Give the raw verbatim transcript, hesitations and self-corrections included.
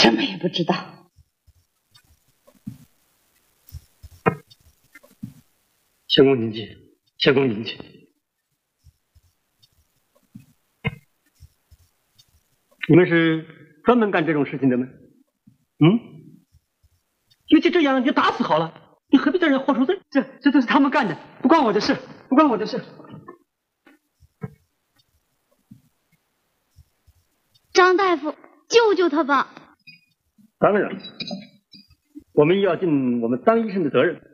什么也不知道。 相公您请，相公您请。你们是专门干这种事情的吗？嗯？与其这样，就打死好了。你何必在这祸出罪？ 这这都是他们干的，不关我的事，不关我的事。 张大夫，救救他吧！ 当然，我们要尽我们当医生的责任。